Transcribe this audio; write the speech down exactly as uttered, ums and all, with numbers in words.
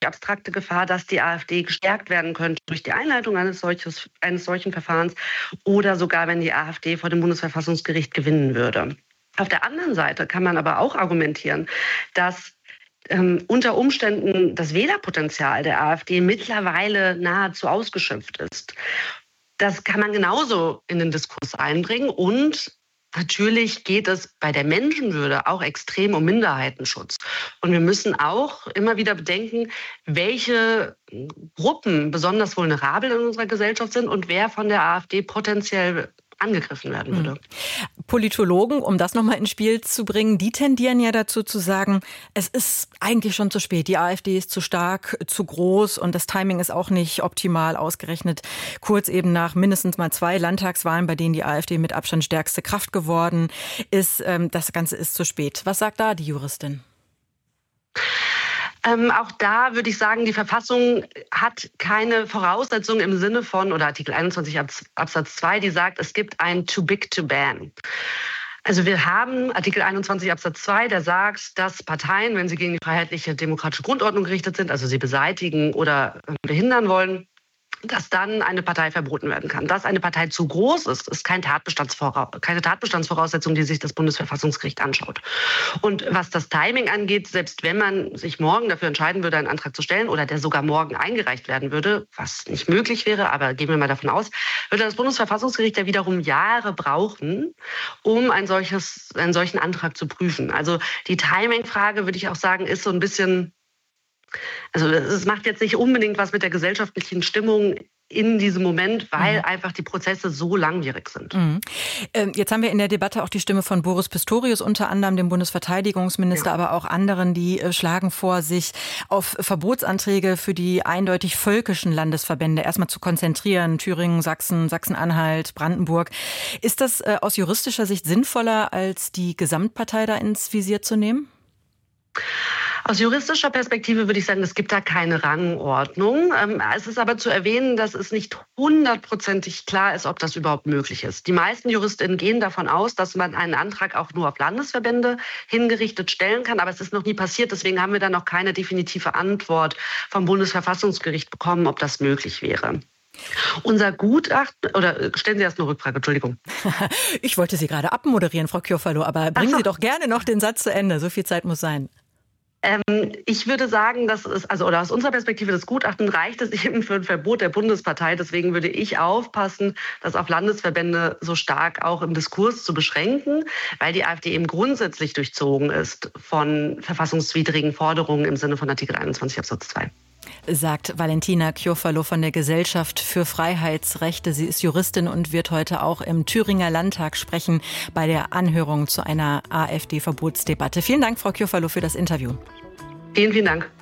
abstrakte Gefahr, dass die AfD gestärkt werden könnte durch die Einleitung eines, solches, eines solchen Verfahrens oder sogar, wenn die AfD vor dem Bundesverfassungsgericht gewinnen würde. Auf der anderen Seite kann man aber auch argumentieren, dass ähm, unter Umständen das Wählerpotenzial der AfD mittlerweile nahezu ausgeschöpft ist. Das kann man genauso in den Diskurs einbringen und natürlich geht es bei der Menschenwürde auch extrem um Minderheitenschutz. Und wir müssen auch immer wieder bedenken, welche Gruppen besonders vulnerabel in unserer Gesellschaft sind und wer von der AfD potenziell angegriffen werden würde. Politologen, um das nochmal ins Spiel zu bringen, die tendieren ja dazu zu sagen, es ist eigentlich schon zu spät. Die AfD ist zu stark, zu groß und das Timing ist auch nicht optimal ausgerechnet. Kurz eben nach mindestens mal zwei Landtagswahlen, bei denen die AfD mit Abstand stärkste Kraft geworden ist. Das Ganze ist zu spät. Was sagt da die Juristin? Ähm, auch da würde ich sagen, die Verfassung hat keine Voraussetzung im Sinne von, oder Artikel einundzwanzig Absatz zwei, die sagt, es gibt ein too big to ban. Also wir haben Artikel einundzwanzig Absatz zwei, der sagt, dass Parteien, wenn sie gegen die freiheitliche demokratische Grundordnung gerichtet sind, also sie beseitigen oder behindern wollen, dass dann eine Partei verboten werden kann. Dass eine Partei zu groß ist, ist kein Tatbestandsvora- keine Tatbestandsvoraussetzung, die sich das Bundesverfassungsgericht anschaut. Und was das Timing angeht, selbst wenn man sich morgen dafür entscheiden würde, einen Antrag zu stellen oder der sogar morgen eingereicht werden würde, was nicht möglich wäre, aber gehen wir mal davon aus, würde das Bundesverfassungsgericht ja wiederum Jahre brauchen, um ein solches, einen solchen Antrag zu prüfen. Also die Timing-Frage, würde ich auch sagen, ist so ein bisschen... Also es macht jetzt nicht unbedingt was mit der gesellschaftlichen Stimmung in diesem Moment, weil mhm. einfach die Prozesse so langwierig sind. Mhm. Jetzt haben wir in der Debatte auch die Stimme von Boris Pistorius, unter anderem dem Bundesverteidigungsminister, ja. aber auch anderen, die schlagen vor, sich auf Verbotsanträge für die eindeutig völkischen Landesverbände erstmal zu konzentrieren. Thüringen, Sachsen, Sachsen-Anhalt, Brandenburg. Ist das aus juristischer Sicht sinnvoller, als die Gesamtpartei da ins Visier zu nehmen? Aus juristischer Perspektive würde ich sagen, es gibt da keine Rangordnung. Es ist aber zu erwähnen, dass es nicht hundertprozentig klar ist, ob das überhaupt möglich ist. Die meisten JuristInnen gehen davon aus, dass man einen Antrag auch nur auf Landesverbände hingerichtet stellen kann. Aber es ist noch nie passiert. Deswegen haben wir da noch keine definitive Antwort vom Bundesverfassungsgericht bekommen, ob das möglich wäre. Unser Gutachten, oder stellen Sie erst eine Rückfrage, Entschuldigung. Ich wollte Sie gerade abmoderieren, Frau Kjofalo, aber bringen so. Sie doch gerne noch den Satz zu Ende. So viel Zeit muss sein. Ähm, ich würde sagen, dass es, also oder aus unserer Perspektive des Gutachtens reicht es eben für ein Verbot der Bundespartei. Deswegen würde ich aufpassen, das auf Landesverbände so stark auch im Diskurs zu beschränken, weil die AfD eben grundsätzlich durchzogen ist von verfassungswidrigen Forderungen im Sinne von Artikel einundzwanzig Absatz zwei. Sagt Valentina Kjofalo von der Gesellschaft für Freiheitsrechte. Sie ist Juristin und wird heute auch im Thüringer Landtag sprechen bei der Anhörung zu einer AfD-Verbotsdebatte. Vielen Dank, Frau Kjofalo, für das Interview. Vielen, vielen Dank.